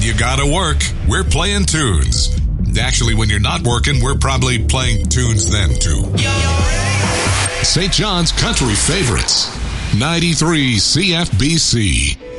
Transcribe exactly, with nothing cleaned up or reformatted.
you gotta work, we're playing tunes. Actually, when you're not working, we're probably playing tunes then, too. Saint John's Country Favorites, ninety-three C F B C.